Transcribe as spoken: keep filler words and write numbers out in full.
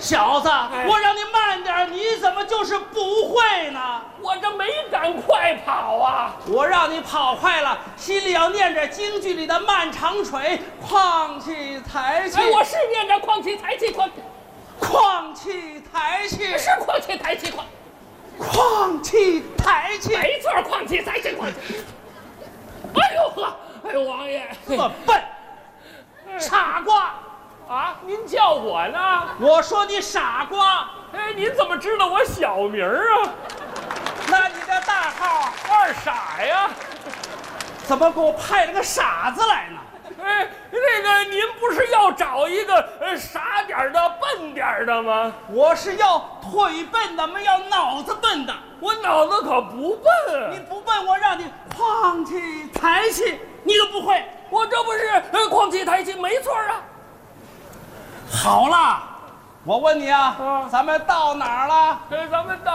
小子，哎、我让你慢点，你怎么就是不会呢？ 我这没敢快跑啊！ 我让你跑快了，心里要念着京剧里的慢长腿，况气抬气。 哎，我是念着况气抬气，况况气抬气， 是况气抬气，况况气抬气， 没错，况气抬气，况气。哎呦呵，哎呦王爷， 这么笨，傻瓜！ 啊，您叫我呢？ 我说你傻瓜。 哎，您怎么知道我小名啊？ 那你的大号二傻呀？ 怎么给我派了个傻子来呢？ 哎，那个您不是要找一个呃傻点的、笨点的吗？ 我是要腿笨的，没要脑子笨的。 我脑子可不笨。 你不笨，我让你况气抬气，你都不会。 我这不是呃况气抬气，没错啊。 好了，我问你啊， 啊咱们到哪儿了？ 呃，咱们到。